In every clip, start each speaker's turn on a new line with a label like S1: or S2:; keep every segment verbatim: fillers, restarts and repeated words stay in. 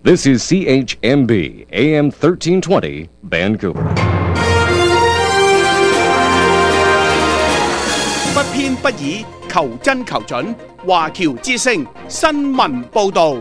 S1: This is C H M B A M thirteen twenty Vancouver。
S2: 不偏不倚，求真求準。華僑之聲新聞報導。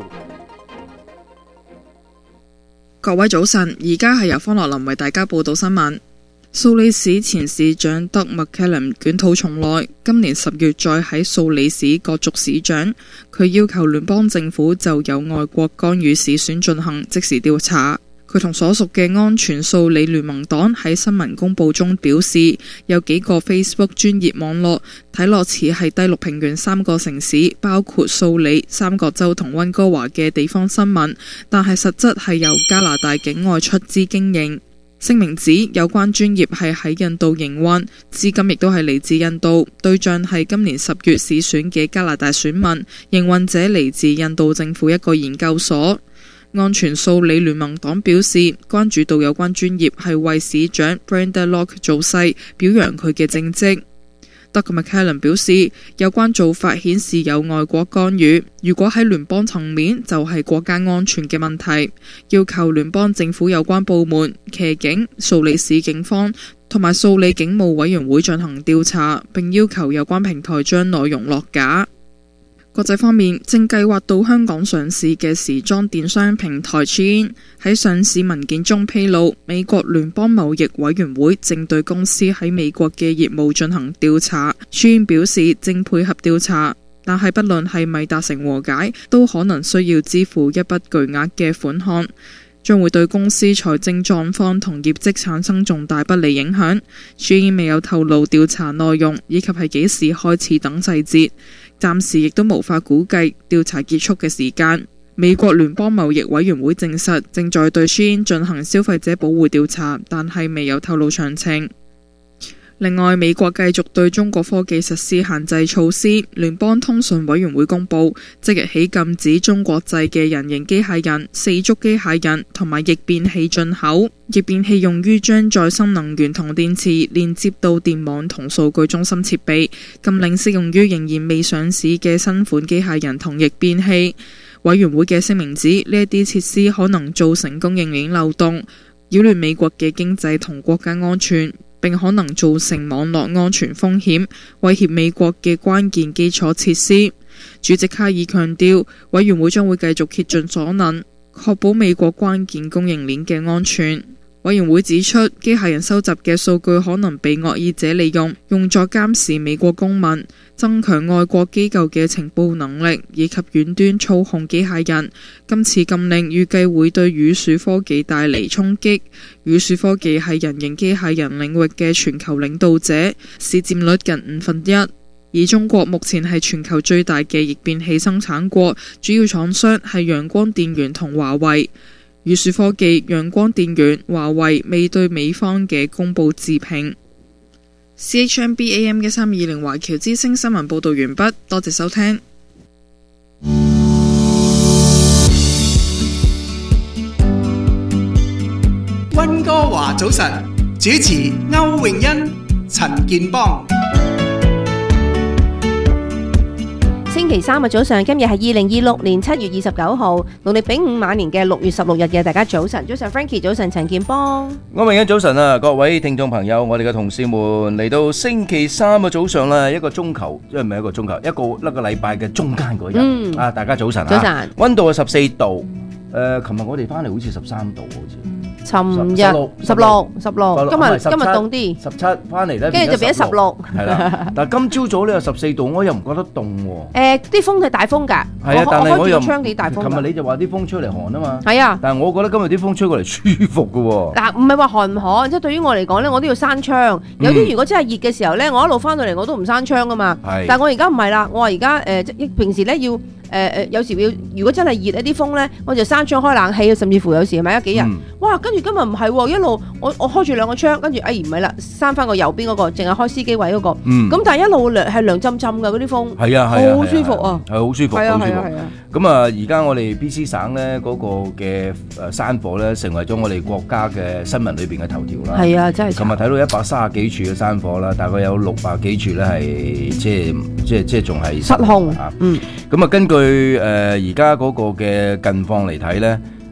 S3: 各位早晨，而家係由方樂林為大家報道新聞。素里市前市長德麥卡倫捲土重來，今年十月再喺素里市角逐市長。佢要求聯邦政府就有外國干預市選進行即時調查。佢同所屬嘅安全素里聯盟黨喺新聞公佈中表示，有幾個 Facebook 專頁網絡睇落似係低陸平原三個城市，包括素里、三角洲同溫哥華嘅地方新聞，但係實質係由加拿大境外出資經營。聲明指有關專頁係喺印度營運，資金亦都係嚟自印度，對象係今年十月市選嘅加拿大選民，營運者嚟自印度政府一個研究所。安全素里聯盟黨表示，關注到有關專頁係為市長 Brenda Locke 造勢，表揚佢嘅政績。德麥卡倫表示，有關做法顯示有外國干預，如果喺聯邦層面就係國家安全嘅問題，要求聯邦政府有關部門、騎警、素里市警方同埋素里警務委員會進行調查，並要求有關平台將內容落架。國際方面，正計劃到香港上市嘅時裝電商平台 Shein 喺上市文件中披露，美國聯邦貿易委員會正對公司喺美國嘅業務進行調查。Shein 表示正配合調查，但係不論係咪達成和解，都可能需要支付一筆巨額嘅款項，將會對公司財政狀況同業績產生重大不利影響。Shein 未有透露調查內容以及係幾時開始等細節。暫時亦都無法估計調查結束嘅時間。美國聯邦貿易委員會證實正在對 Shein 進行消費者保護調查，但係未有透露詳情。另外，美國繼續對中國科技實施限制措施。聯邦通訊委員會公佈，即日起禁止中國製嘅人形機械人、四足機械人同埋逆變器進口。逆變器用於將再生能源同電池連接到電網同數據中心設備，禁令適用於仍然未上市嘅新款機械人同逆變器。委員會嘅聲明指，呢一啲設施可能造成供應鏈漏洞，擾亂美國嘅經濟同國家安全，並可能造成網絡安全風險，威脅美國嘅關鍵基礎設施。主席卡爾強調，委員會將會繼續竭盡所能，確保美國關鍵供應鏈嘅安全。委員會指出，機械人收集嘅數據可能被惡意者利用，用作監視美國公民，增強外國機構嘅情報能力，以及遠端操控機械人。今次禁令預計會對羽鼠科技帶嚟衝擊。羽鼠科技係人形機械人領域嘅全球領導者，市佔率近五分一。而中國目前係全球最大嘅逆變器生產國，主要廠商係陽光電源同華為。羽鼠科技、陽光電源、華為未對美方嘅公佈置評。C H M B A M 嘅三二零華僑之聲新聞報導完畢，多謝收聽。
S2: 溫哥華早晨，主持歐詠欣、陳健邦。
S4: 星期三嘅早上，今日係二零二六年七月二十九號，農曆丙午晚年嘅六月十六日嘅，大家早晨，早晨 Frankie， 早晨陳健邦，
S5: 歐詠欣早晨啊，各位聽眾朋友，我哋嘅同事們嚟到星期三嘅早上啦，一個鐘頭，即係唔係一個鐘頭，一個一個禮拜嘅中間嗰日，嗯、啊，大家早晨啊，早晨，溫度係十四度，誒、呃，琴日我哋翻嚟好似十三度，好似。
S4: 尋日十六十六，今日今日凍啲，十七翻嚟咧，跟住就變咗十六。係啦，但係今朝早呢有十四度，我又唔覺得凍喎。誒，啲風係大風㗎。係啊，但係我又窗幾大風。琴日你就話啲風吹嚟寒啊嘛。係啊，但係我覺得今日啲風吹過嚟舒服㗎喎。嗱，唔係話寒唔寒，即係對於我嚟講咧，我都要閂窗。有啲如果真係熱嘅時候咧，我一路翻到嚟我都唔閂窗㗎嘛。係。但係我而家唔係啦，我話而家誒即平時咧要誒誒有時要如果真係熱一啲風咧，我就閂窗開冷氣，甚至乎有時係咪啊幾日？哇！跟住今日唔係喎，一路我我開住兩個窗，跟住哎唔係啦，閂翻個右邊嗰個，淨係開司機位嗰個。嗯。咁但係一路涼係涼浸浸㗎嗰啲風。係啊係啊。好舒服啊。係好舒服。係啊係啊係啊。咁啊，而家我哋 B C 省咧嗰個嘅誒山火咧，成為咗我哋國家嘅新聞裏邊嘅頭條啦。係啊，真係。琴日睇到一百三十幾處嘅山火啦，大概有六百幾處咧係即係即係即係仲係失控啊。嗯。咁啊，根據誒而家嗰個嘅近況嚟睇咧。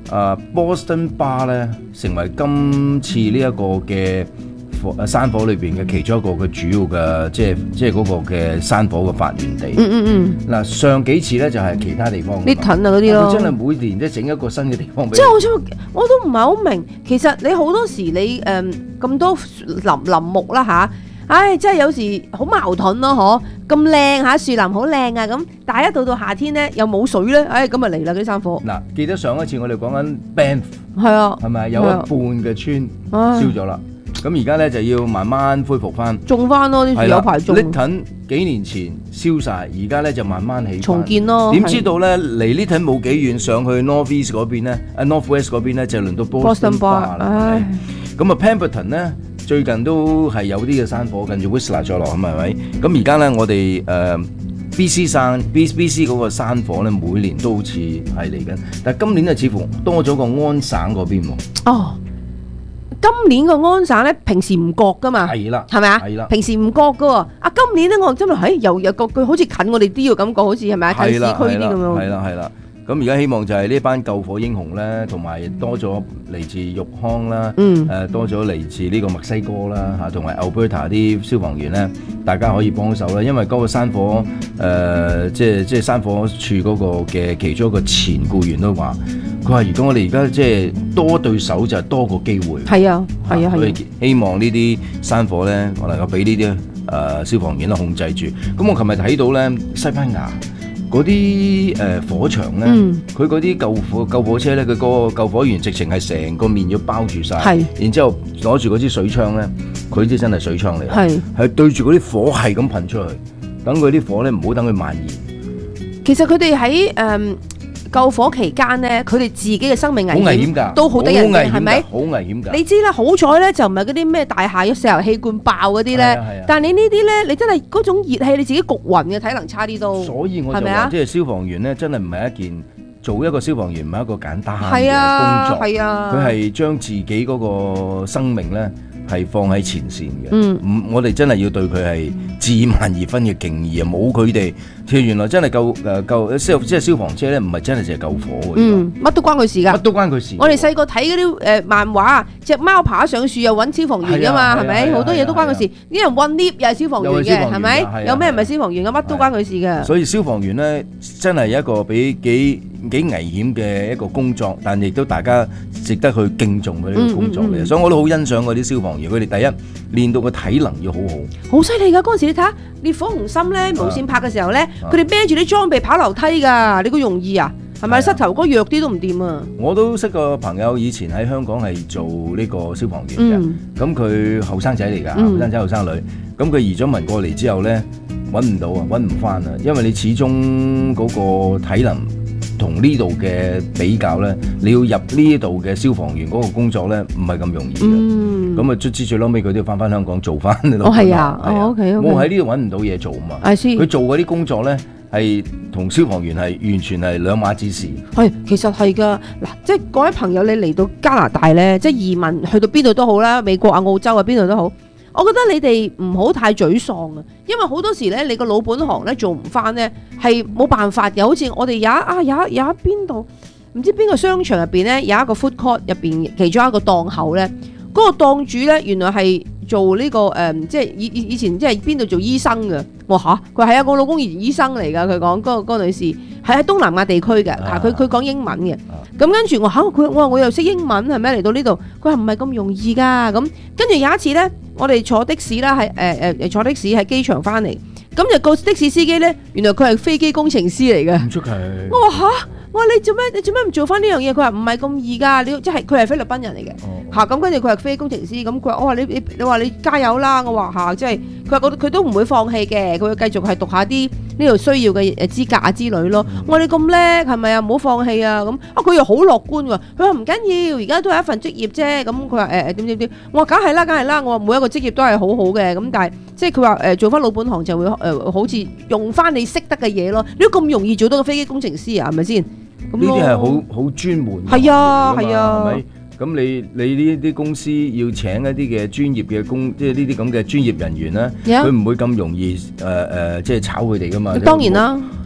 S5: 啊 Boston Bar 咧成為今次呢一個嘅火山火裏邊嘅其中一個嘅主要嘅即係即係嗰個嘅山火嘅發源地。
S4: 嗯嗯嗯。嗱，
S5: 上幾次咧就係其他地方。
S4: Lytton 啊嗰啲咯。
S5: 佢真係每年即係整一個新嘅地方俾。
S4: 即係我想，我都唔係好明，其實你好多時你誒咁多林林木啦嚇。唉，真係有時好矛盾咯，嗬！咁靚嚇樹林好靚啊，咁但係一到到夏天咧又冇水咧，唉咁咪嚟啦嗰啲山火。
S5: 嗱，記得上一次我哋講緊 Banff
S4: 係啊，
S5: 係咪有一半嘅村燒咗啦？咁而家咧就要慢慢恢復翻，
S4: 種翻咯啲樹有排種。
S5: Lytton 幾年前燒晒，而家咧就慢慢起
S4: 重建咯。
S5: 點知道咧離 Lytton冇幾遠，上去 North East 嗰邊咧，啊 North West 嗰邊咧就輪到 Boston Bar 啦。咁啊 Pemberton 咧。最近都係有啲嘅山火，跟住 Whistler 再落咁係咪？咁而家咧，我哋誒、呃、B C 山 B B C 嗰個山火咧，每年都好似係嚟緊，但係今年咧似乎多咗個安省嗰邊喎。
S4: 哦，今年個安省咧平時唔覺噶嘛，
S5: 係啦，
S4: 係咪啊？
S5: 係啦，
S4: 平時唔覺噶喎。啊，今年咧我真係，誒又有個佢好似近我哋啲嘅感覺，好似係咪啊？近市區啲咁樣。
S5: 係啦，係啦。咁而家希望就係呢班救火英雄咧，同埋多咗嚟自玉康啦，誒、嗯呃、多咗嚟自呢個墨西哥啦嚇，同埋 Alberta 啲消防員咧，大家可以幫手啦。因為嗰個山火誒、呃，即係即係山火處嗰個嘅其中一個前僱員都話，佢話如果我哋而家即係多對手就係多個機會。係啊，係啊，係、啊。所以希望呢啲山火咧，我能夠俾呢啲誒消防員咧控制住。咁我琴日睇到咧，西班牙嗰啲誒火場咧，佢嗰啲救火救火車咧，佢個救火員直情係成個面要包住晒，然之後攞住嗰支水槍咧，佢啲真係水槍嚟，係係對住嗰啲火係咁噴出去，等佢啲火咧唔好等佢蔓延。其實佢哋喺誒救火期間咧，佢哋自己嘅生命危險都好得人驚，係咪？好危險㗎！你知啦，好彩咧就唔係嗰啲咩大廈石油氣罐爆嗰啲咧，但係你呢啲咧，你真係嗰種熱氣你自己焗暈嘅，體能差啲都。所以我就話，即係消防員咧，真係唔係一件做一個消防員唔係一個簡單嘅工作，係啊，佢係將自己嗰個生命咧係放喺前線嘅。嗯，我哋真係要對佢係自萬二分嘅敬意啊！冇佢哋。原來真係救誒救消即係消防車咧，唔係真係淨係救火嘅。嗯，乜都關佢事㗎。乜都關佢事。我哋細個睇嗰啲誒漫畫，隻貓爬上樹又揾消防員㗎嘛，係咪？好多嘢都關佢事。啲人運 lift 又係消防員嘅，係咪？有咩唔係消防員嘅？乜都關佢事嘅。所以消防員咧真係一個比幾幾危險嘅一個工作，但亦都大家值得去敬重嘅呢個工作嚟。所以我都好欣賞嗰啲消防員，佢哋第一練到個體能要好好。好犀利㗎！嗰陣時你睇下烈火雄心咧無線拍嘅時候咧。佢哋孭住啲裝備跑樓梯㗎，你估容易啊？係咪膝頭哥弱啲都唔掂啊？我都識個朋友，以前喺香港係做呢個消防員嘅，咁佢後生仔嚟㗎，後生仔後生女，咁佢移咗民過嚟之後咧，揾唔到啊，揾唔翻啊，因為你始終嗰個體能同呢度嘅比較咧，你要入呢度嘅消防員嗰個工作咧，唔係咁容易嘅。咁啊，卒之最撈尾佢都要翻翻香港做翻。哦，係啊，哦 OK OK。我喺呢度揾唔到嘢做啊嘛。佢做嗰啲工作咧，係同消防員係完全係兩碼子事。係，其實係㗎。嗱，即係各位朋友，你嚟到加拿大咧，即係移民去到邊度都好啦，美國啊、澳洲啊，邊度都好。我覺得你哋唔好太沮喪啊，因為好多時咧，你個老本行咧做唔翻咧，係冇辦法嘅。好似我哋有一啊有一有一邊度唔知邊個商場入邊咧，有一個 food court 入邊其中一個檔口咧。嗰個檔主咧，原來係做呢、這個誒、呃，即係以以以前即係邊度做醫生嘅。我嚇，佢係啊，我老公以前醫生嚟㗎。佢講嗰個女士係喺東南亞地區嘅，嚇佢佢講英文嘅。咁跟住我嚇佢，我話我又識英文係咩？嚟到呢度，佢話唔係咁容易㗎。咁跟住有一次咧，我哋坐的士啦，係誒誒坐的士喺機場翻嚟，咁就個的士司機咧，原來佢係飛機工程師嚟嘅。唔出奇。我話嚇。我話你做咩？你做咩唔做翻呢樣嘢？佢話唔係咁易㗎，你即係佢係菲律賓人嚟嘅嚇。咁跟住佢係飛機工程師，咁佢話我話你你你話你加油啦！我話嚇，即係佢話佢都唔會放棄嘅，佢會繼續係讀下啲呢度需要嘅誒資格啊之類咯。我話你咁叻係咪啊？唔好放棄啊！咁啊佢又好樂觀㗎。佢話唔緊要，而家都係一份職業啫。咁佢話誒誒點點點，我話梗係啦，梗係啦。我話每一個職業都係好好嘅，咁但係即係佢話誒做翻老本行就會誒、呃、好似用翻你識得嘅嘢咯。你都咁容易做到個飛機工程師啊？係咪先？呢啲係好好專門嘅，係啊係啊，係咪？咁你你呢啲公司要請一啲嘅專業嘅工，即係呢啲咁嘅專業人員咧，佢唔會咁容易誒誒，即係炒佢哋噶嘛。當然啦，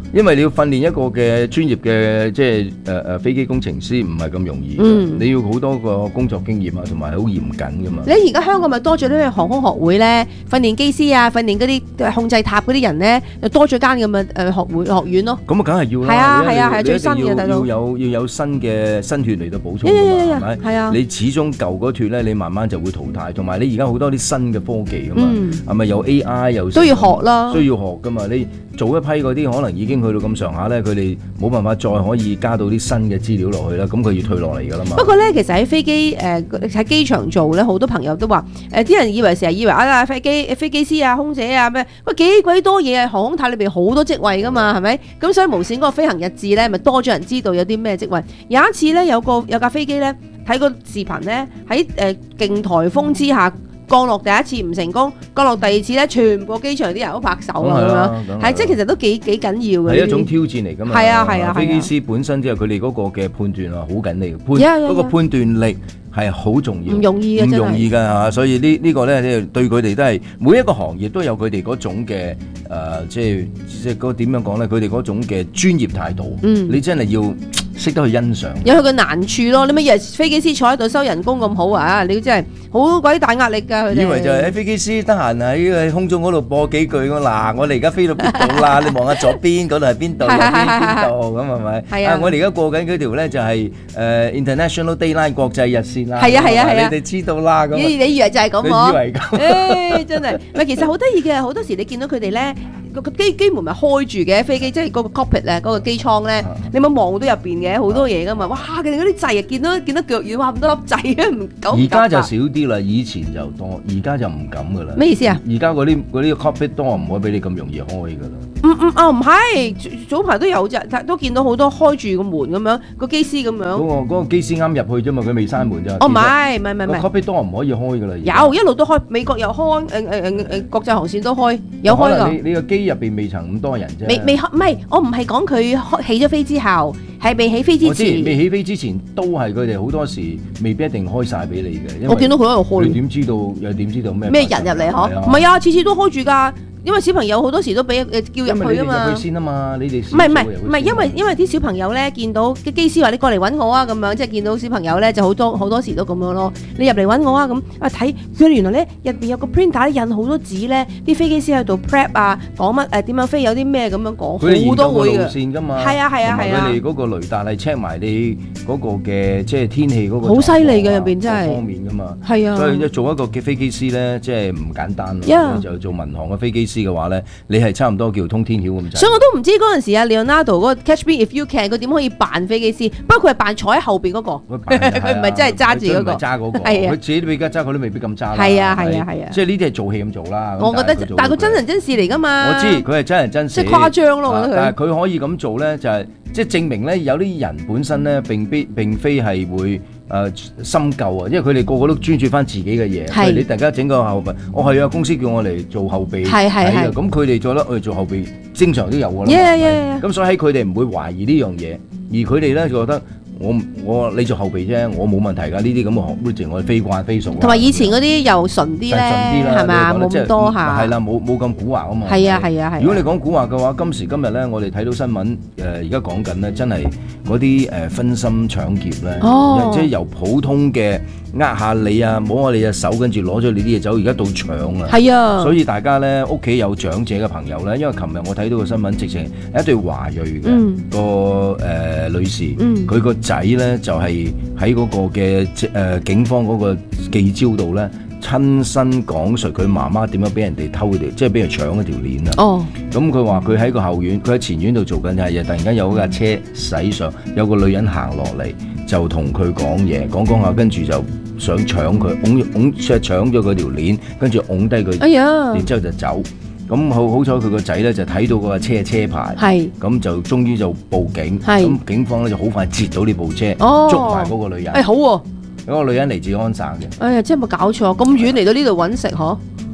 S5: 因為你要訓練一個嘅專業嘅即係誒誒飛機工程師唔係咁容易，嗯、你要好多個工作經驗啊，同埋好嚴謹噶嘛。
S6: 你而家香港咪多咗啲航空學會咧，訓練機師啊，訓練嗰啲控制塔嗰啲人咧，就多咗間咁嘅誒學會學院咯。
S5: 咁啊，梗係要啦。
S6: 係啊係啊係啊，最新嘅
S5: 要有要有新嘅新血嚟到補充㗎嘛，係咪？係啊。你始終舊嗰脱咧，你慢慢就會淘汰。同埋你而家好多啲新嘅科技㗎嘛，係咪有 A I 又
S6: 都要學啦？
S5: 需要學㗎嘛？你早一批嗰啲可能已經去到咁上下咧，佢哋冇辦法再可以加到啲新嘅資料落去啦，咁佢要退落嚟㗎啦嘛。
S6: 不過咧，其實喺飛機誒喺機場做咧，好多朋友都話誒，啲、呃、人以為成日以為啊飛機飛機師啊、空姐啊咩，喂幾鬼多嘢啊！航空塔裏邊好多職位㗎嘛，係咪？咁所以無線嗰個飛行日誌咧，咪多咗人知道有啲咩職位。有一次咧，有個有架飛機咧，睇個視頻咧，喺誒勁颱風之下降落第一次唔成功，降落第二次咧，全部機場啲人都拍手啊咁樣，係即係其實都幾幾緊要嘅。
S5: 係一種挑戰嚟㗎嘛。
S6: 係啊係啊，
S5: 飛機師本身即係佢哋嗰個嘅判斷啊，好緊要，判嗰個判斷力係好重要，
S6: 唔容易嘅，
S5: 唔容易㗎嚇。所以呢呢個咧，對佢哋都係每一個行業都有佢哋嗰種嘅誒，即係即係嗰點樣講咧？佢哋嗰種嘅專業態度，你真係要識得去欣賞。
S6: 有佢嘅難處咯，你乜嘢飛機師坐喺度收人工咁好啊？你真係好鬼大壓力㗎。佢哋以為
S5: 就係喺飛機師得閒喺空中嗰度播幾句嗱，我哋而家飛到邊度啦？你望下左邊嗰度係邊度，右邊邊度咁係咪？係啊！我哋而家過緊嗰條咧就係誒 International Dayline 國際日線啦。係啊係啊係啊！你哋知道啦咁。
S6: 你你以為就係咁喎？
S5: 你以為咁？
S6: 誒真係，唔係其實好得意嘅，好多時你見到佢哋咧。個機機門咪開住嘅飛機，即係嗰個 cockpit 咧，嗰個機艙咧，你冇望到入邊嘅好多嘢噶嘛？哇！佢哋嗰啲掣啊，見到見到腳軟，哇咁多粒掣啊，唔夠。
S5: 而家就少啲啦，以前就多，而家就唔敢噶啦。
S6: 咩意思啊？
S5: 而家嗰啲嗰啲 cockpit 多唔可以俾你咁容易開噶啦。
S6: 唔唔哦，唔係早排都有啫，都見到好多開住個門咁樣，個機師咁樣。嗰個
S5: 嗰個機師啱入去啫嘛，佢未閂門啫。
S6: 哦，唔係唔係唔係。
S5: cockpit 多唔可以開噶啦。
S6: 有一路都開，美國又開，誒誒誒誒國際航線都開，有開㗎。
S5: 你你個機入邊未曾多人啫，
S6: 未未唔係，我唔係講佢起咗飛之後，係未起飛之前。
S5: 未起飛之前都係佢哋好多時未必一定開晒俾你嘅。
S6: 我見到佢喺度開。
S5: 你點知道又點知道咩？
S6: 咩人入嚟嗬？唔係啊，次次都開住㗎。因為小朋友好多時都俾誒叫入去啊嘛，
S5: 入去先啊嘛，你哋
S6: 唔係唔係唔係，因為因為啲小朋友咧見到嘅機師話你過嚟揾我啊咁樣，即係見到小朋友咧就好多好多時都咁樣咯。你入嚟揾我啊咁啊睇佢原來咧入邊有個 printer 印好多紙咧，啲飛機師喺度 prep 啊，講乜誒點樣飛有啲咩咁樣講，好多會嘅。係啊係啊係啊，
S5: 佢哋嗰個雷達係 check 埋你嗰個嘅即係天氣嗰個
S6: 好犀利嘅入邊真係
S5: 方面㗎嘛。
S6: 係啊，
S5: 所以做一個嘅飛機師咧，即係唔簡單咯。就做民航嘅飛機師嘅話咧，你係差唔多叫通天橋咁滯。
S6: 所以我都唔知嗰陣時啊 Leonardo 嗰個 Catch Me If You Can 佢點可以扮飛機師？不過佢係扮坐喺後邊嗰個，佢唔係真係揸住嗰個。
S5: 揸嗰個，佢自己都未必揸，佢都未必咁揸。
S6: 係啊係啊係啊！
S5: 即係呢啲係做戲咁做啦。
S6: 我覺得，但係佢真人真事嚟㗎嘛。
S5: 我知佢係真人真事。
S6: 即係誇張咯，我覺得佢。
S5: 但係佢可以咁做咧，就係即係證明咧，有啲人本身咧並非並非係會。誒深究啊，因為佢哋個個都專注翻自己嘅嘢。係你大家整個後備，我係啊，公司叫我嚟做後備，
S6: 係係係。
S5: 咁佢哋覺得我哋做後備，正常都有㗎啦。
S6: yeah yeah。
S5: 咁所以喺佢哋唔會懷疑呢樣嘢，而佢哋咧就覺得我我你做後備啫，我冇問題㗎。呢啲咁嘅學 routine 我哋飛慣飛熟。
S6: 同埋以前嗰啲又純啲咧，係咪啊？冇咁多下。
S5: 係啦，冇冇咁蠱惑啊嘛。
S6: 係啊係啊係。
S5: 如果你講蠱惑嘅話，今時今日咧，我哋睇到新聞誒，而家講緊咧，真係嗰啲誒分心搶劫咧，即係由普通嘅呃下你啊，摸下你隻手，跟住攞咗你啲嘢走，而家到搶啊。係啊。所以大家咧屋企有長者嘅朋友咧，因為琴日我睇到個新聞，直情係一對華裔嘅個誒女士，佢個仔咧就係喺嗰個嘅誒警方嗰個記招度咧，親身講述佢媽媽點樣俾人哋偷條，即係俾人搶嗰條鏈啊！哦，咁佢話佢喺個後院，佢喺前院度做緊嘢，突然間有架車駛上，有個女人行落嚟，就同佢講嘢，講講下，跟住就想搶佢，擁擁即係搶咗佢條鏈，跟住擁低佢，哎呀，然之後就走。咁好好彩佢個仔咧就睇到嗰架車嘅車牌，係咁就終於就報警，咁警方咧就好快截到呢部車，捉埋嗰個女人。誒好喎，嗰個女人嚟自安省嘅。哎呀，真係冇搞錯，咁遠嚟到呢度揾食嗬？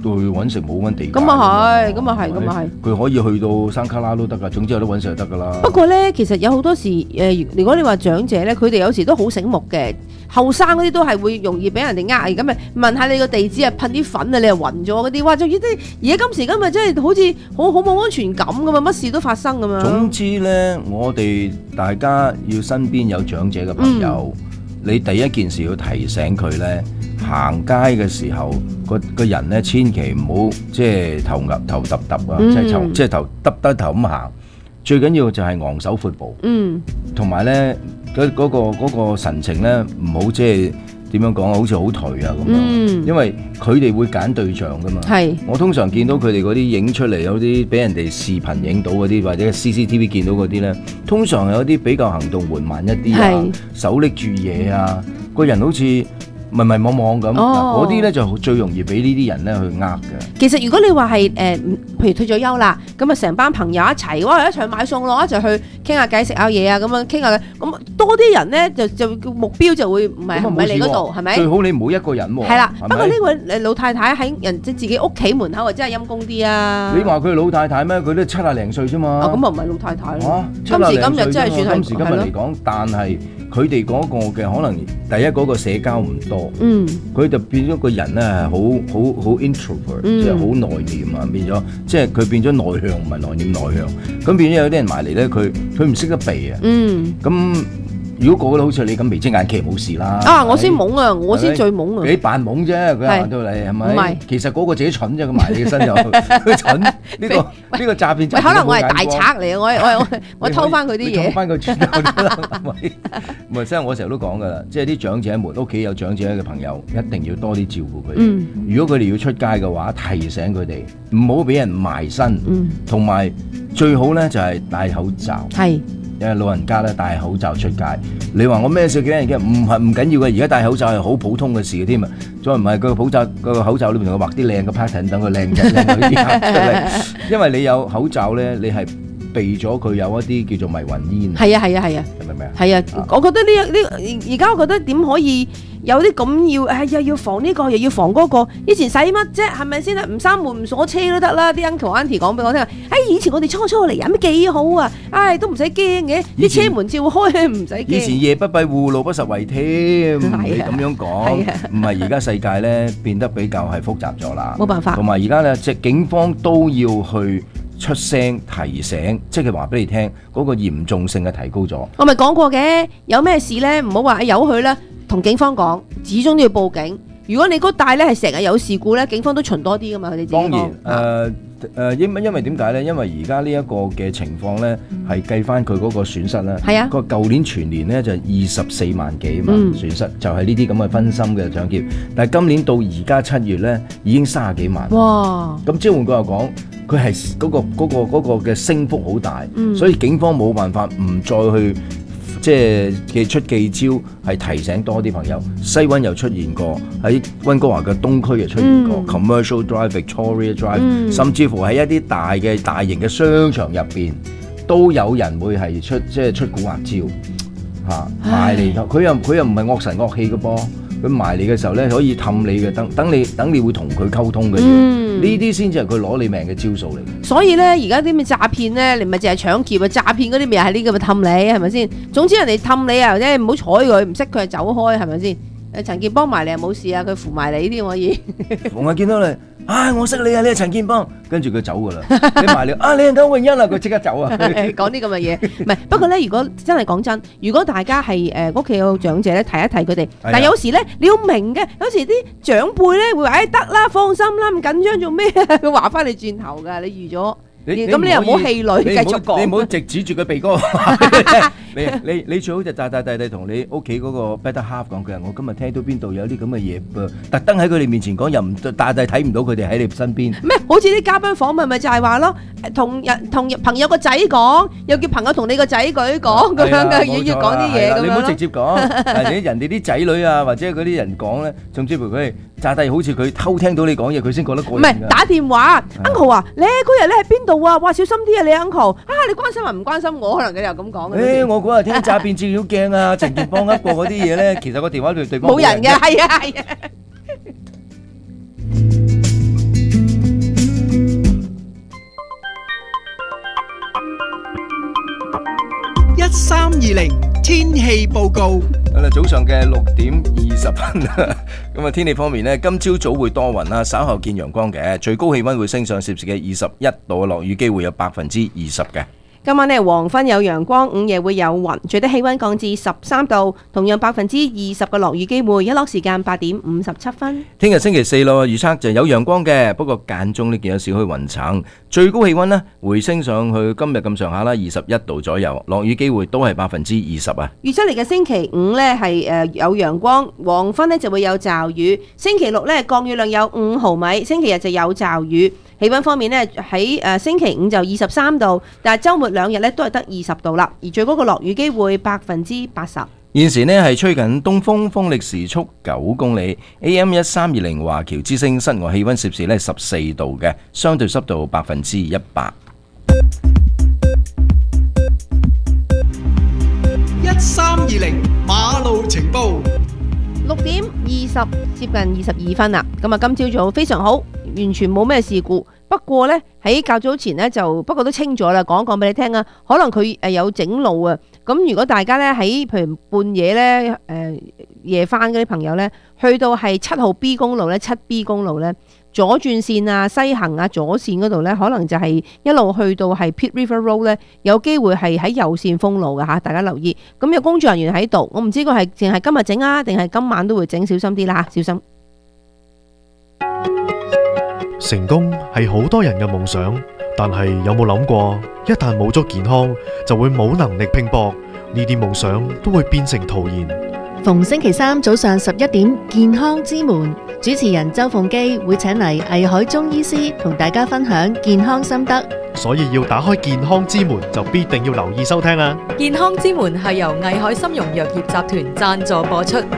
S5: 去揾食冇揾地。
S6: 咁啊係，咁啊係，咁啊係。
S5: 佢可以去到山卡拉都得㗎，總之有得揾食就得㗎啦。
S6: 不過咧，其實有好多時誒，如果你話長者咧，佢哋有時都好醒目嘅。後生嗰啲都係會容易俾人哋呃，咁咪問下你個地址啊，噴啲粉啊，你又暈咗嗰啲，哇！仲要啲而家今時今日真係好似好好冇安全感㗎嘛，乜事都發生㗎嘛。
S5: 總之咧，我哋大家要身邊有長者嘅朋友，嗯、你第一件事要提醒佢咧，行街嘅時候個個人咧，千祈唔好即係頭岌頭揼揼啊，即係頭即係頭耷低頭咁行。最緊要就係昂首闊步，嗯，同埋咧嗰嗰個嗰個神情咧，唔好即係點樣講啊，好似好頹啊咁樣，嗯、因為佢哋會揀對象噶嘛。係，我通常見到佢哋嗰啲影出嚟有啲俾人哋視頻影到嗰啲，或者 C C T V 見到嗰啲咧，通常有啲比較行動緩慢一啲啊，手拎住嘢啊，個人好似迷迷惘惘咁，嗰啲咧就最容易俾呢啲人咧去呃嘅。
S6: 其實如果你話係誒，譬如退咗休啦，咁啊成班朋友一齊，哇一齊買餸咯，一齊去傾下偈食下嘢啊，咁樣傾下偈，咁多啲人咧就就目標就會唔係唔係你嗰度，係咪？
S5: 最好你唔好一個人喎。
S6: 係啦，不過呢位老太太喺人即自己屋企門口啊，真係陰公啲啊！
S5: 你話佢老太太咩？佢都七廿零歲啫嘛。
S6: 啊，咁啊唔係老太太咯。今時今日真係算係。
S5: 今時今日嚟講，但係佢哋嗰個嘅可能第一嗰個社交唔多，嗯，佢就變咗個人咧係好好好 introvert，即係好內斂啊，變咗即係佢變咗內向，唔係內斂內向，咁變咗有啲人埋嚟咧，佢佢唔識得避啊，嗯，咁。如果個個都好似你咁眉精眼企冇事啦。啊，
S6: 我先懵啊，我先最懵啊。
S5: 你扮懵啫，佢行到嚟係咪？唔係，其實嗰個自己蠢啫，佢埋你嘅身又佢蠢。呢個呢個詐騙。
S6: 可能我係大賊嚟啊！我我我我偷翻佢啲嘢。偷翻佢錢
S5: 啦，唔係，所以我成日都講噶啦，即係啲長者們屋企有長者嘅朋友，一定要多啲照顧佢哋。嗯。如果佢哋要出街嘅話，提醒佢哋唔好俾人埋身。嗯。同埋最好咧就係戴口罩。係。因為老人家咧戴口罩出街，你話我咩事幾人嘅？唔係唔緊要嘅，而家戴口罩係好普通嘅事嘅添啊！再唔係個口罩個口罩裏邊同佢畫啲靚嘅 pattern，等佢靚仔靚女啲出嚟。因為你有口罩咧，你係避咗佢有一啲叫做迷魂煙。係啊係啊係啊，明唔明啊？係啊，我覺得呢呢而家我覺得點可以有啲咁要誒又要防呢個又要防嗰個？以前使乜啫？係咪先啊？唔閂門唔鎖車都得啦！啲 uncle auntie 講俾我聽，誒以前我哋初初嚟飲幾好啊！唉，都唔使驚嘅，啲車門照開，唔使驚。以前夜不閉戶，路不拾遺添。你咁樣講，唔係而家世界咧變得比較係複雜咗啦。冇辦法。同埋而家咧，即係警方都要去出聲提醒，即係話俾你聽嗰個嚴重性係提高咗。我咪講過嘅，有咩事咧唔好話由佢啦。同警方講，始終都要報警。如果你嗰帶咧係成日有事故咧，警方都巡多啲噶嘛，佢哋自己當然誒誒、呃呃，因因為點解咧？因為而家呢一個嘅情況咧，係計翻佢嗰個損失咧。係啊，個舊年全年咧就二十四萬幾嘛、嗯、損失，就係呢啲咁嘅分心嘅搶劫。但係今年到而家七月咧，已經三十幾萬。哇！咁即係換句話講，佢係嗰個嗰、嗰個嗰、嗰個嘅升幅好大，嗯、所以警方冇辦法唔再去。即係寄出記招，係提醒多啲朋友。西灣又出現過，喺溫哥華嘅東區又出現過、嗯、Commercial Drive、Victoria Drive，、嗯、甚至乎喺一啲大嘅大型嘅商場入邊，都有人會係出即係出蠱惑招嚇埋嚟。佢又佢又唔係惡神惡氣嘅噃，佢埋嚟嘅時候咧可以氹你嘅，等等你等你會同佢溝通嘅。呢啲先至係佢攞你命嘅招數嚟。所以咧，而家啲咩詐騙咧，你唔係淨係搶劫啊，詐騙嗰啲咪係呢個咪氹你，係咪先？總之人哋氹你啊，即係唔好睬佢，唔識佢就走開，係咪先？誒，陳健邦埋你又冇事啊，佢扶埋你啲可以。逢係見到你，唉，我識你啊，你係陳健邦，跟住佢走噶啦。你埋你啊，你係九永欣啊，佢即刻走啊。講啲咁嘅嘢，唔係。不過咧，如果真係講真，如果大家係誒屋企有長者咧，提一提佢哋。但有時咧，你要明嘅，有時啲長輩咧會話：誒得啦，放心啦，咁緊張做咩啊？佢話翻你轉頭㗎，你預咗。咁你又唔好氣餒，繼續講。你唔好直指住佢鼻哥。你你你最好就大大大大同你屋企嗰個 better half 講句，我今日聽到邊度有啲咁嘅嘢噃，特登喺佢哋面前講，又唔大大睇唔到佢哋喺你身邊。咩？好似啲嘉賓訪問咪就係話咯，同人同朋友個仔講，又叫朋友同你個仔舉講咁樣嘅，要要講啲嘢咁樣咯。你唔好直接講，或者人哋啲仔女啊，或者嗰啲人講咧，甚至乎佢炸低好似佢偷聽到你講嘢，佢先覺得過癮。唔係打電話 ，Uncle 啊，你嗰日咧喺邊度啊？哇，小心啲啊，你 Uncle 啊，你關心還唔關心我？可能佢又咁講。誒，我嗰日聽詐騙照妖鏡啊，陳健邦噏過嗰啲嘢咧，其實個電話對對方冇人嘅，係啊係啊。
S2: 零天氣報告。
S5: 早上嘅六點二十分咁啊，天氣方面呢，今朝早會多雲啦，稍後見陽光嘅，最高氣溫會升上攝氏嘅二十一度，落雨機會有百分之二十嘅。
S6: 今晚呢，黃昏有陽光，午夜會有雲，最低氣溫降至十三度，同樣百分之二十嘅落雨機會，日落時間八點五十七分。
S5: 聽日星期四咯，預測就有陽光嘅，不過間中呢見有少許雲層，最高氣溫呢回升上去今日咁上下啦，二十一度左右，落雨機會都係百分之二十啊。
S6: 預測嚟嘅星期五呢係誒有陽光，黃昏呢就會有驟雨，星期六呢降雨量有五毫米，星期日就有驟雨。氣溫方面呢，喺誒星期五就二十三度，但係週末兩日呢都係得二十度啦，而最高嘅落雨機會百分之八十。
S5: 現時呢係吹緊東風，風力時速九公里 ，A M 一三二零華僑之聲，室外氣溫攝氏呢十四度嘅，相對濕度百分之一百。
S2: 一三二零馬路情報，
S6: 六點二十接近二十二分啦，咁啊今朝早非常好。完全冇咩事故，不過呢，喺較早前呢，就不過都清咗啦，講一講俾你聽啊。可能佢誒有整路啊，咁如果大家呢，喺譬如半夜呢，誒、呃、夜翻嗰啲朋友呢，去到係七號 B 公路呢，七 B 公路呢，左轉線啊、西行啊、左線嗰度呢，可能就係一路去到係 Pitt River Road 呢，有機會係喺右線封路嘅嚇，大家留意。咁有工作人員喺度，我唔知佢係淨係今日整啊，定係今晚都會整，小心啲啦嚇，小心。
S7: 成功係好多人嘅夢想，但係有冇諗過，一旦冇咗健康，就會冇能力拼搏，呢啲夢想都會變成徒然。
S8: 逢星期三早上十一點，健康之門，主持人周鳳基會請嚟藝海中醫師同大家分享健康心得，
S7: 所以要打開健康之門，就必定要留意收聽啦。
S9: 健康之門係由藝海參茸藥業集團贊助播出。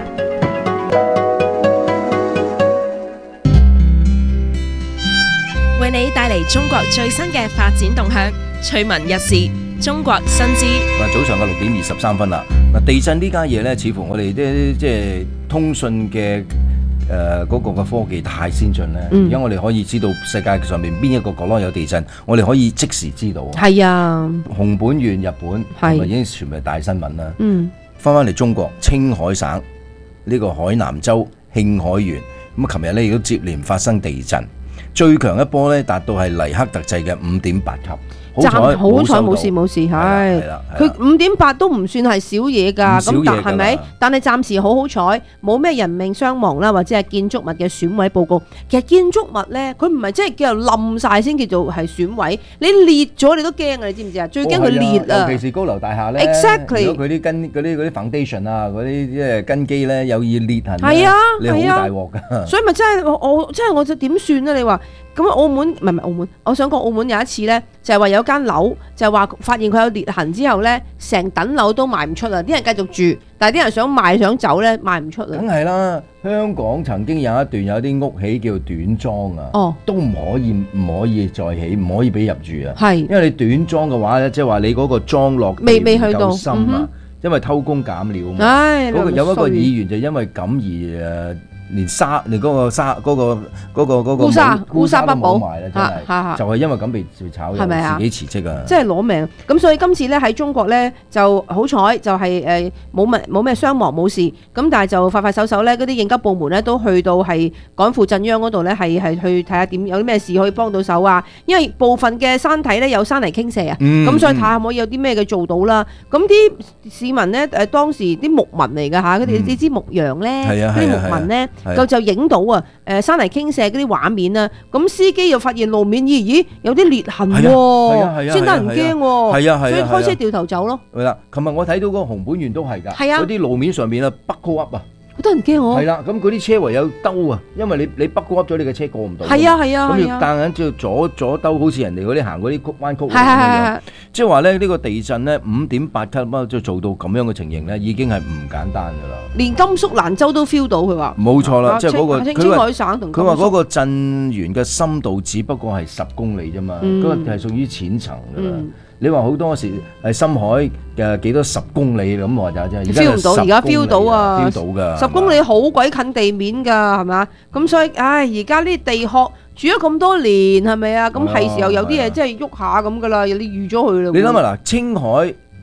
S9: 為你帶嚟中國最新嘅發展動向，趣聞軼事，中國新知。
S5: 嗱，早上嘅六點二十三分啦。嗱，地震呢家嘢呢，似乎我哋啲即係通訊嘅誒嗰個嘅科技太先進咧。而家、嗯、我哋可以知道世界上面邊一個角落有地震，我哋可以即時知道。係啊，熊本縣日本係咪已經傳為大新聞啦？嗯，翻翻嚟中國青海省呢、呢個海南州慶海縣咁啊，琴日咧亦都接連發生地震。最強一波咧，達到係黎克特制嘅五點八級。好彩好彩冇事冇事，係佢五點八都唔算係少嘢㗎，咁但係咪？但係暫時好好彩，冇咩人命傷亡啦，或者係建築物嘅損毀報告。其實建築物咧，佢唔係真係叫做冧晒先叫做係損毀，你裂咗你都驚啊！你知唔知啊？最驚佢裂啊！尤其是高樓大廈咧 ，exactly，如果佢啲根嗰啲嗰啲 foundation 啊，嗰啲即係根基咧有意裂痕，係啊，你好大鑊㗎。所以咪真係我我真係我就點算咧？你話？咁澳門唔係唔係澳門，我想講澳門有一次咧，就係話有間樓就係話發現佢有裂痕之後咧，成棟樓都賣唔出啦，啲人繼續住，但係啲人想賣想走咧，賣唔出啦。梗係啦，香港曾經有一段有啲屋起叫短莊啊，哦，都唔可以唔可以再起，唔可以俾入住啊。係，因為你短莊嘅話咧，即係話你嗰個莊落未未去到深啊，因為偷工減料啊嘛。唉，嗰個有一個議員就因為咁而誒。連沙，連嗰個沙，嗰個嗰個嗰個烏紗烏紗不保埋啦，真係就係因為咁被炒，係咪啊？自己辭職啊！即係攞命。咁所以今次咧喺中國咧就好彩，就係誒冇乜冇咩傷亡冇事。咁但係就快快手手咧，嗰啲應急部門咧都去到係趕赴震央嗰度咧，係係去睇下點有啲咩事可以幫到手啊！因為部分嘅山體咧有山泥傾瀉啊，咁所以睇下可唔可以有啲咩嘅做到啦。咁啲市民咧誒當時啲牧民嚟㗎嚇，佢哋你知牧羊咧，啲牧民咧。就就影到啊！誒山泥傾瀉嗰啲畫面啊，咁司機又發現路面咦咦有啲裂痕喎，先得人驚喎，係啊係啊，所以開車掉頭走咯。係啦，琴日我睇到嗰個熊本縣都係㗎，嗰啲路面上面啊北高噏啊，好得人驚我。係啦，咁嗰啲車唯有兜啊，因為你你北高噏咗你嘅車過唔到。係啊係啊，咁要夾硬即係左左兜，好似人哋嗰啲行嗰啲曲彎曲咁樣。即係話咧，呢個地震咧五點八級啊，就做到咁樣嘅情形咧，已經係唔簡單㗎啦。連甘肅蘭州都 feel 到佢話。冇錯啦，即係嗰個青海省同佢話嗰個震源嘅深度只不過係十公里啫嘛，嗰個係屬於淺層㗎啦。你話好多時係深海嘅幾多十公里咁話就真係 feel 唔到，而家 feel 到啊 ，feel 到㗎。十公里好鬼近地面㗎，係咪啊？咁所以唉，而家呢地殼住咗咁多年係咪啊？咁係時候有啲嘢真係喐下咁㗎啦，你預咗佢啦。你諗下嗱，青海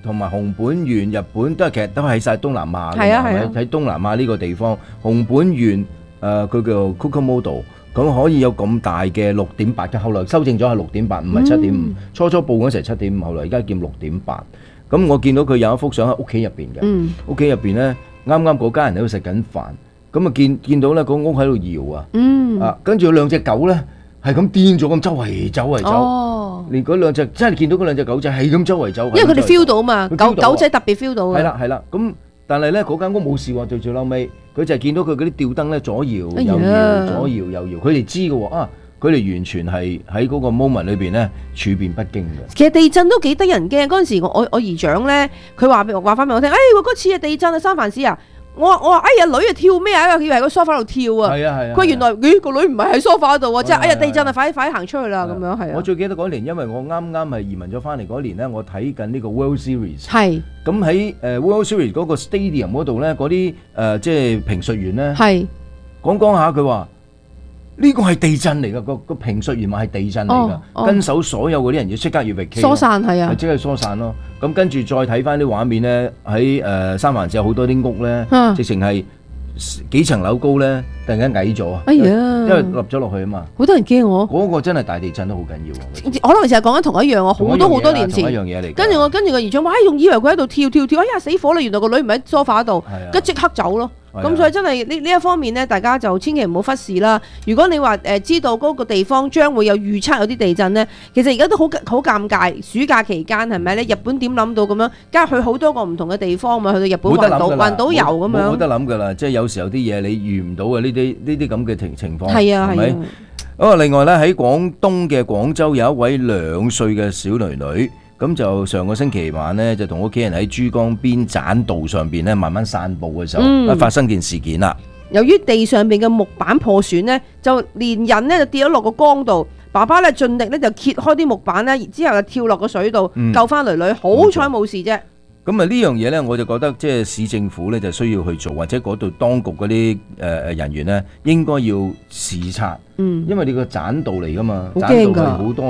S5: 同埋熊本縣，日本都係其實都喺晒東南亞嘅，
S6: 係啊係啊，
S5: 喺東南亞呢個地方，熊本縣誒佢叫 Kukumoto， 咁可以有咁大嘅六點八嘅，後來修正咗係六點八，唔係七點五，初初報嗰時係七點五，後來而家見六點八。咁我見到佢有一幅相喺屋企入邊嘅，屋企入邊咧啱啱嗰家人喺度食緊飯，咁啊見見到咧個屋喺度搖啊，嗯、啊跟住有兩隻狗咧係咁癲咗咁周圍走圍走，哦、連嗰兩隻真係見到嗰兩隻狗仔係咁周圍走，
S6: 因為佢哋 feel 到嘛，狗狗仔特別 feel 到嘅。
S5: 係啦係啦，咁但係咧嗰間屋冇事喎，最最嬲尾佢就係見到佢嗰啲吊燈咧左搖右搖，哎、左搖右搖，佢哋知嘅喎啊！佢哋完全係喺嗰個 moment 裏邊咧處變不驚嘅。
S6: 其實地震都幾得人驚。嗰陣時我我我姨丈咧，佢話話翻俾我聽，誒嗰次啊地震啊三藩市啊，我我話哎呀女啊跳咩啊？佢以為喺個 sofa 度跳啊。係啊係啊。佢原來咦個女唔係喺 sofa 度啊，即係哎呀地震啊，快啲快啲行出去啦咁樣係啊。
S5: 我最記得嗰年，因為我啱啱係移民咗翻嚟嗰年咧，我睇緊呢個 World Series。
S6: 係。
S5: 咁喺誒 World Series 嗰個 stadium 嗰度咧，嗰啲誒即係評述員咧，係講講下佢話。呢個係地震嚟㗎，個個評述員話係地震嚟㗎，哦哦、跟手所有嗰啲人要即刻要避開，
S6: 疏散係啊，
S5: 即係疏散咯。咁跟住再睇翻啲畫面咧，喺誒三藩市有好多啲屋咧，啊、直情係幾層樓高咧，突然間矮咗啊！哎呀，因為立咗落去啊嘛，
S6: 好多人驚我。
S5: 嗰個真係大地震都好緊要。
S6: 可能成日講緊同一樣啊，好多好多年前。
S5: 同一樣嘢嚟。
S6: 跟住我跟住個姨丈話，仲以為佢喺度跳跳跳，哎呀死火啦！原來個女唔喺梳化度，跟住即刻走咯。咁所以真係呢呢一方面咧，大家就千祈唔好忽視啦。如果你話誒、呃、知道嗰個地方將會有預測有啲地震咧，其實而家都好好尷尬。暑假期間係咪咧？日本點諗到咁樣？加去好多個唔同嘅地方嘛，去到日本環島環島遊咁樣。
S5: 冇得諗㗎啦，即係有時候啲嘢你遇唔到嘅呢啲呢啲咁嘅情情況。
S6: 係啊係咪？
S5: 咁啊，另外咧喺廣東嘅廣州有一位兩歲嘅小女女。咁就上個星期晚咧，就同屋企人喺珠江邊棧道上邊咧，慢慢散步嘅時候，嗯、發生件事件啦。
S6: 由於地上邊嘅木板破損咧，就連人咧就跌咗落個江度。爸爸咧盡力咧就揭開啲木板咧，之後就跳落個水度、嗯、救翻女女，好彩冇事啫。咁
S5: 啊呢樣嘢咧，我就覺得即係市政府咧就需要去做，或者嗰度當局嗰啲誒人員咧應該要視察，嗯、因為你個棧道嚟噶嘛，棧道係好多。